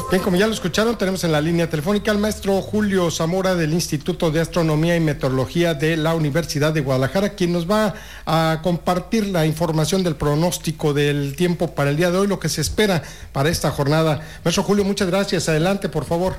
Bien, como ya lo escucharon, tenemos en la línea telefónica al maestro Julio Zamora del Instituto de Astronomía y Meteorología de la Universidad de Guadalajara, quien nos va a compartir la información del pronóstico del tiempo para el día de hoy, lo que se espera para esta jornada. Maestro Julio, muchas gracias. Adelante, por favor.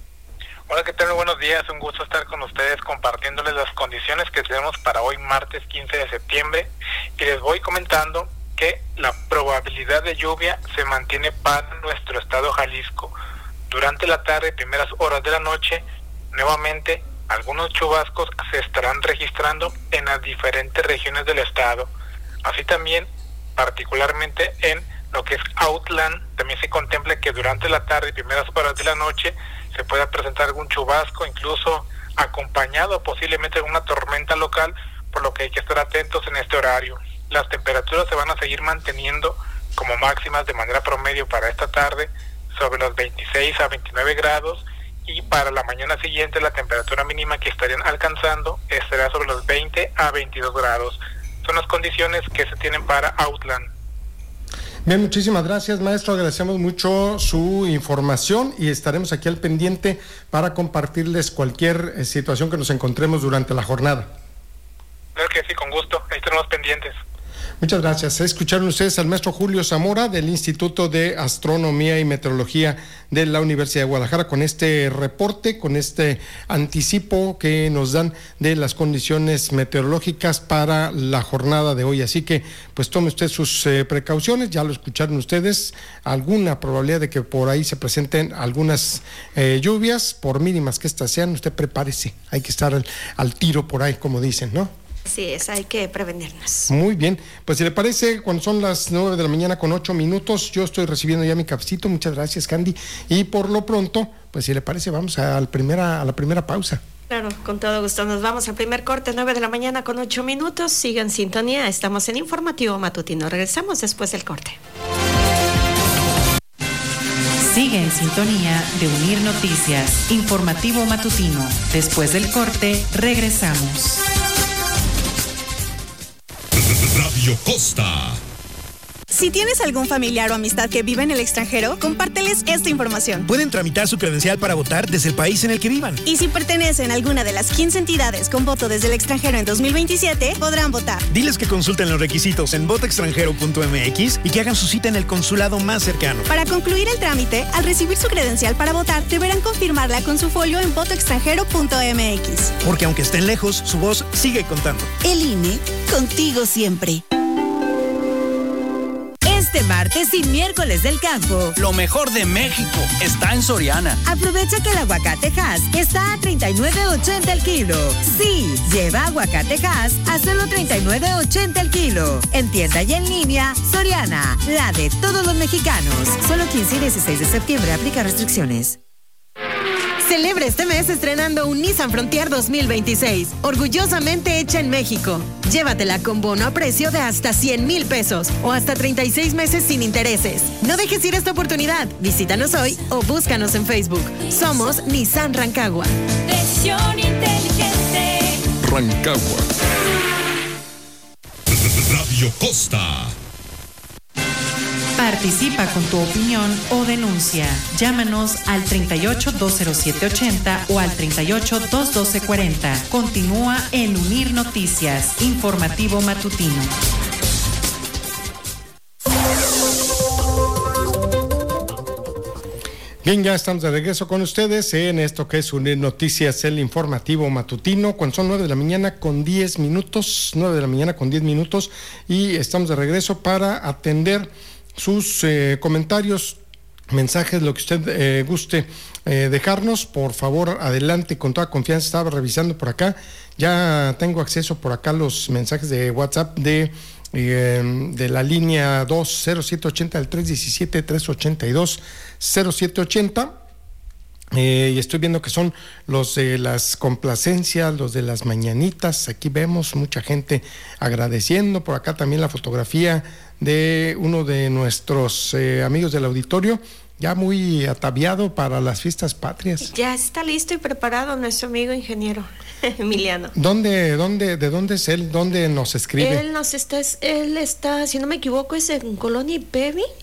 Hola, ¿qué tal? Buenos días. Un gusto estar con ustedes compartiéndoles las condiciones que tenemos para hoy, martes 15 de septiembre. Y les voy comentando que la probabilidad de lluvia se mantiene para nuestro estado Jalisco. Durante la tarde y primeras horas de la noche, nuevamente algunos chubascos se estarán registrando en las diferentes regiones del estado. Así también, particularmente en lo que es Autlán, también se contempla que durante la tarde y primeras horas de la noche se pueda presentar algún chubasco, incluso acompañado posiblemente de una tormenta local, por lo que hay que estar atentos en este horario. Las temperaturas se van a seguir manteniendo como máximas de manera promedio para esta tarde sobre los 26 a 29 grados, y para la mañana siguiente la temperatura mínima que estarían alcanzando estará sobre los 20 a 22 grados. Son las condiciones que se tienen para Autlán. Bien, muchísimas gracias, maestro. Agradecemos mucho su información y estaremos aquí al pendiente para compartirles cualquier situación que nos encontremos durante la jornada. Claro que sí, con gusto. Ahí tenemos pendientes. Muchas gracias. Escucharon ustedes al maestro Julio Zamora del Instituto de Astronomía y Meteorología de la Universidad de Guadalajara con este reporte, con este anticipo que nos dan de las condiciones meteorológicas para la jornada de hoy. Así que, pues tome usted sus precauciones, ya lo escucharon ustedes, alguna probabilidad de que por ahí se presenten algunas lluvias, por mínimas que estas sean, usted prepárese, hay que estar al tiro por ahí, como dicen, ¿no? Sí, hay que prevenirnos. Muy bien, pues si le parece, cuando son las 9 de la mañana con 8 minutos, yo estoy recibiendo ya mi cafecito. Muchas gracias, Candy, y por lo pronto, pues si le parece, vamos a la primera pausa. Claro, con todo gusto. Nos vamos al primer corte, 9 de la mañana con 8 minutos. Sigan en sintonía, estamos en Informativo Matutino. Regresamos después del corte. Sigue en sintonía de Unir Noticias, Informativo Matutino. Después del corte, regresamos. Radio Costa. Si tienes algún familiar o amistad que vive en el extranjero, compárteles esta información. Pueden tramitar su credencial para votar desde el país en el que vivan. Y si pertenecen a alguna de las 15 entidades con voto desde el extranjero en 2027, podrán votar. Diles que consulten los requisitos en votaextranjero.mx y que hagan su cita en el consulado más cercano. Para concluir el trámite, al recibir su credencial para votar, deberán confirmarla con su folio en votaextranjero.mx. Porque aunque estén lejos, su voz sigue contando. El INE, contigo siempre. Este martes y miércoles del campo, lo mejor de México está en Soriana. Aprovecha que el aguacate Hass está a $39.80 el kilo. Sí, lleva aguacate Hass a solo $39.80 el kilo. En tienda y en línea, Soriana, la de todos los mexicanos. Solo 15 y 16 de septiembre, aplica restricciones. Celebra este mes estrenando un Nissan Frontier 2026, orgullosamente hecha en México. Llévatela con bono a precio de hasta 100,000 pesos o hasta 36 meses sin intereses. No dejes ir esta oportunidad. Visítanos hoy o búscanos en Facebook. Somos Nissan Rancagua. Decisión inteligente. Rancagua. Radio Costa. Participa con tu opinión o denuncia. Llámanos al 38-207-80 o al 38-212-40. Continúa en Unir Noticias, Informativo Matutino. Bien, ya estamos de regreso con ustedes en esto que es Unir Noticias, el Informativo Matutino, cuando son 9 de la mañana con 10 minutos, 9 de la mañana con 10 minutos, y estamos de regreso para atender sus comentarios, mensajes, lo que usted guste dejarnos. Por favor, adelante, con toda confianza. Estaba revisando por acá, ya tengo acceso por acá a los mensajes de WhatsApp de la línea 20780 al 317-382-0780. Y estoy viendo que son los de las complacencias, los de las mañanitas. Aquí vemos mucha gente agradeciendo. Por acá también la fotografía de uno de nuestros amigos del auditorio, ya muy ataviado para las fiestas patrias. Ya está listo y preparado nuestro amigo ingeniero Emiliano. ¿De dónde es él? ¿Dónde nos escribe? Él está, si no me equivoco, es en Colonia Ipevi.